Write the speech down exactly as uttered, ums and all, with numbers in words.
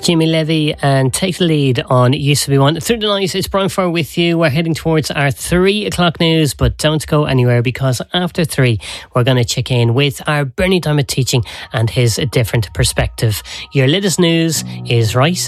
Jimmy Levy and Take the Lead on Used to Be One. Through the night, it's Brian Farr with you. We're heading towards our three o'clock news, but don't go anywhere, because after three, we're going to check in with our Bernie Diamond teaching and his different perspective. Your latest news is right